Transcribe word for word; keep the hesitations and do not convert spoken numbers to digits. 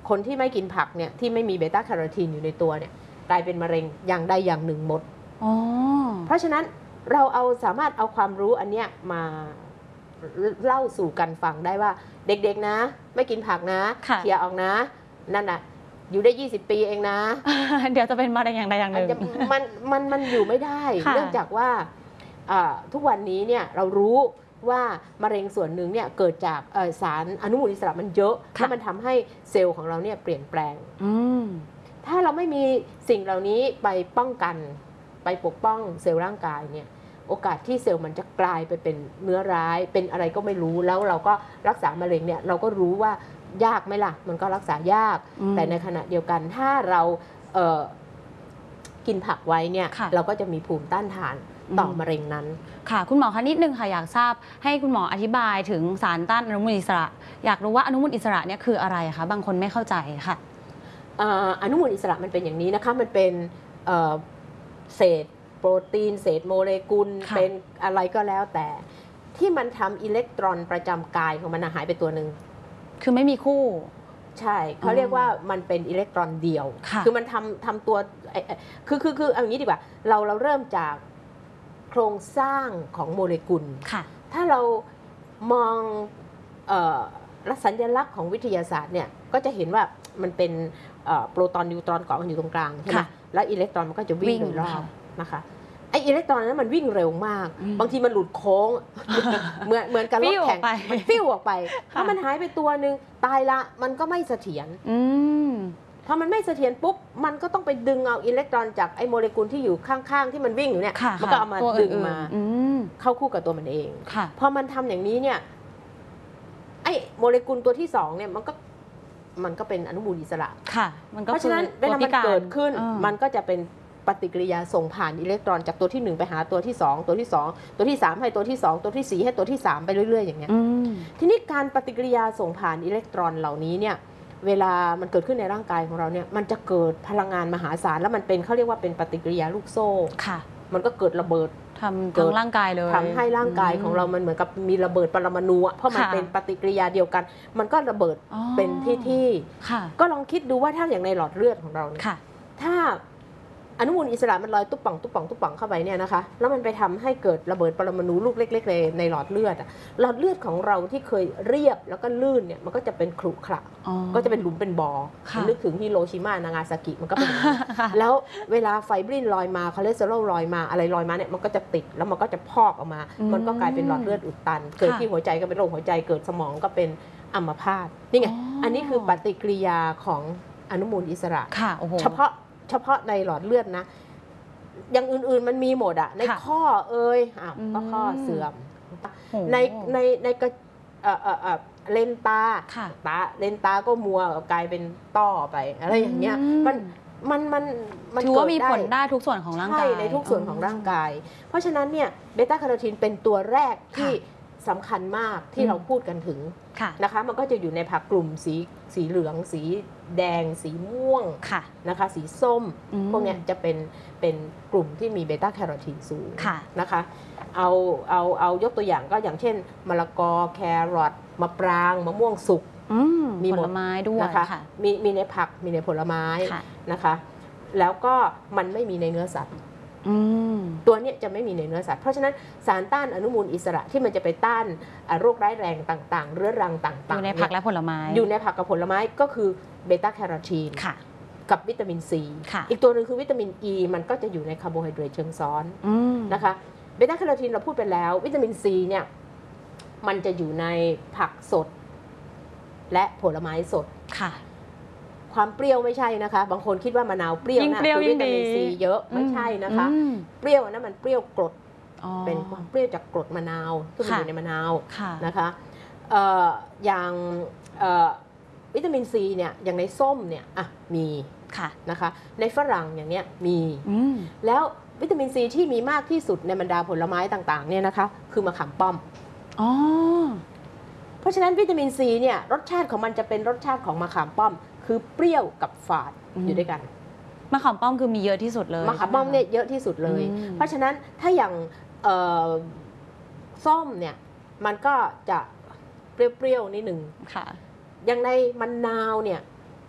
คนที่ไม่กินผักเนี่ยที่ไม่มีเบต้าแคโรทีนอยู่ในตัวเนี่ยกลายเป็นมะเร็งอย่างใดอย่างหนึ่งหมดเพราะฉะนั้นเราเอาสามารถเอาความรู้อันเนี้ยมาเล่าสู่กันฟังได้ว่าเด็กๆนะไม่กินผักนะเขี่ยออกนะนั่นน่ะอยู่ได้ยี่สิบปีเองนะเดี๋ยวจะเป็นมะเร็งอย่างใดอย่างหนึ่งมันมันมันอยู่ไม่ได้เนื่องจากว่าทุกวันนี้เนี่ยเรารู้ว่ามะเร็งส่วนหนึ่งเนี่ยเกิดจากสารอนุมูลอิสระมันเยอะแล้วมันทำให้เซลล์ของเราเนี่ยเปลี่ยนแปลงถ้าเราไม่มีสิ่งเหล่านี้ไปป้องกันไปปกป้องเซลล์ร่างกายเนี่ยโอกาสที่เซลล์มันจะกลายไปเป็นเนื้อร้ายเป็นอะไรก็ไม่รู้แล้วเราก็รักษามะเร็งเนี่ยเราก็รู้ว่ายากไหมล่ะมันก็รักษายากแต่ในขณะเดียวกันถ้าเราเอ่อกินผักไว้เนี่ยเราก็จะมีภูมิต้านทานต่อมะเร็งนั้นค่ะคุณหมอคะนิดนึงค่ะอยากทราบให้คุณหมออธิบายถึงสารต้านอนุมูลอิสระอยากรู้ว่าอนุมูลอิสระเนี่ยคืออะไรคะบางคนไม่เข้าใจค่ะอนุมูลอิสระมันเป็นอย่างนี้นะคะมันเป็นเศษโปรตีนเศษโมเลกุลเป็นอะไรก็แล้วแต่ที่มันทำอิเล็กตรอนประจำกายของมันหายไปตัวหนึ่งคือไม่มีคู่ใช่เขาเรียกว่ามันเป็นอิเล็กตรอนเดียวคือมันทำทำตัวคือคือคือเอาอย่างนี้ดีกว่าเราเราเริ่มจากโครงสร้างของโมเลกุลถ้าเรามองสัญลักษณ์ของวิทยาศาสตร์เนี่ยก็จะเห็นว่ามันเป็นโปรตอนนิวตรอนเกาะกันอยู่ตรงกลางใช่ไหมแล้วอิเล็กตรอนมันก็จะวิ่งโดยรอบนะคะไออิเล็กตรอนนั้นมันวิ่งเร็วมากบางทีมันหลุดโค้งเหมือนเหมือนกับรถแข่งมันฟิวออกไปถ้ามันหายไปตัวหนึ่งตายละมันก็ไม่เสถียรพอมันไม่เสถียรปุ๊บมันก็ต้องไปดึงเอาอิเล็กตรอนจากไอโมเลกุลที่อยู่ข้างๆที่มันวิ่งอยู่เนี่ยมันก็เอามาดึงมาเข้าคู่กับตัวมันเองพอมันทำอย่างนี้เนี่ยไอโมเลกุลตัวที่สองเนี่ยมันก็มันก็เป็นอนุมูลอิสระเพราะฉะนั้นเวลามันเกิดขึ้นมันก็จะเป็นปฏิกิริยาส่งผ่านอิเล็กตรอนจากตัวที่หนึ่งไปหาตัวที่สองตัวที่สองตัวที่สามให้ตัวที่สองตัวที่สี่ให้ตัวที่สามไปเรื่อยๆอย่างเงี้ยทีนี้การปฏิกิริยาส่งผ่านอิเล็กตรอนเหล่านี้เนี่ยเวลามันเกิดขึ้นในร่างกายของเราเนี่ยมันจะเกิดพลังงานมหาศาลแล้วมันเป็นเขาเรียกว่าเป็นปฏิกิริยาลูกโซ่ค่ะมันก็เกิดระเบิดทำทั้งร่างกายเลยทำให้ร่างกายของเรามันเหมือนกับมีระเบิดปรมาณูเพราะมันเป็นปฏิกิริยาเดียวกันมันก็ระเบิดเป็นที่ๆก็ลองคิดดูว่าถ้าอย่างในหลอดเลือดของเราเนี่ยถ้าอนุมูลอิสระมันลอยตุ๊บป่องตุ๊บป่องตุ๊บป่องเข้าไปเนี่ยนะคะแล้วมันไปทำให้เกิดระเบิดปรมาณูลูกเล็กๆเลยในหลอดเลือดหลอดเลือดของเราที่เคยเรียบแล้วก็ลื่นเนี่ยมันก็จะเป็นขรุขระก็จะเป็นหลุมเป็นบ่อนึกถึงฮิโรชิมานางาซากิมันก็เป็นแล้วเวลาไฟบรินลอยมาคอเลสเตอรอลลอยมาอะไรลอยมาเนี่ยมันก็จะติดแล้วมันก็จะพอกออกมามันก็กลายเป็นหลอดเลือดอุดตันเกิดที่หัวใจก็เป็นโรคหัวใจเกิดสมองก็เป็นอัมพาตนี่ไงอันนี้คือปฏิกิริยาของอนุมูลอิสระเฉพาะเฉพาะในหลอดเลือดนะอย่างอื่นๆมันมีหมดอะในข้อเอ่ยอ่ะก็ข้อเสื่อมในในในกระเลนตาตาเลนตาก็มัวกลายเป็นต้อไปอะไรอย่างเงี้ยมันมันมันมันถือว่ามีผลได้ทุกส่วนของร่างกายในทุกส่วนของร่างกายเพราะฉะนั้นเนี่ยเบต้าแคโรทีนเป็นตัวแรกที่สำคัญมากที่เราพูดกันถึงนะคะมันก็จะอยู่ในผักกลุ่มสีสีเหลืองสีแดงสีม่วงนะคะสีส้มพวกนี้จะเป็นเป็นกลุ่มที่มีเบต้าแคโรทีนสูงนะคะเอาเอาเอายกตัวอย่างก็อย่างเช่นมะละกอแครอทมะปรางมะม่วงสุกมีผลไม้ด้วยนะคะมีมีในผักมีในผลไม้นะคะแล้วก็มันไม่มีในเนื้อสัตว์ตัวนี้จะไม่มีในเนื้อสัตว์เพราะฉะนั้นสารต้านอนุมูลอิสระที่มันจะไปต้านโรคร้ายแรงต่างๆเรื้อรังต่างๆอยู่ในผักและผลไม้อยู่ในผักกับผลไม้ก็คือเบต้าแคโรทีนกับวิตามินซีอีกตัวหนึ่งคือวิตามินอ e, ีมันก็จะอยู่ในคาร์โบไฮเดรตเชิงซ้อนนะคะเบต้าแคโรทีนเราพูดไปแล้ววิตามินซีเนี่ยมันจะอยู่ในผักสดและผลไม้สดความเปรี้ยวไม่ใช่นะคะบางคนคิดว่ามะนาวเปรี้ยวนะคือวิตามินซีเยอะไม่ใช่นะคะเปรี้ยวนั้นมันเปรี้ยวกรดเป็นความเปรี้ยวจากกรดมะนาวที่มันอยู่ในมะนาวนะคะอย่างวิตามินซีเนี่ยอย่างในส้มเนี่ยอ่ะมีนะคะในฝรั่งอย่างเนี้ยมีแล้ววิตามินซีที่มีมากที่สุดในบรรดาผลไม้ต่างๆเนี่ยนะคะคือมะขามป้อมเพราะฉะนั้นวิตามินซีเนี่ยรสชาติของมันจะเป็นรสชาติของมะขามป้อมคือเปรี้ยวกับฝาดอยู่ด้วยกันมะขามป้อมคือมีเยอะที่สุดเลยมะขามป้อมเนี่ยเยอะที่สุดเลยเพราะฉะนั้นถ้าอย่างส้มเนี่ยมันก็จะเปรี้ยวๆนิดหนึ่งอย่างในมะนาวเนี่ย